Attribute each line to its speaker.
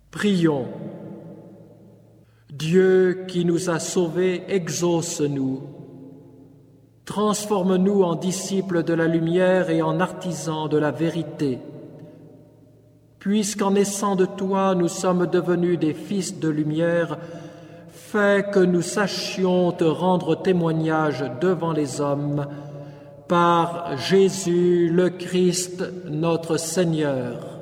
Speaker 1: Prions. Dieu qui nous a sauvés, exauce-nous. Transforme-nous en disciples de la lumière et en artisans de la vérité. Puisqu'en naissant de toi, nous sommes devenus des fils de lumière, fais que nous sachions te rendre témoignage devant les hommes, par Jésus le Christ, notre Seigneur.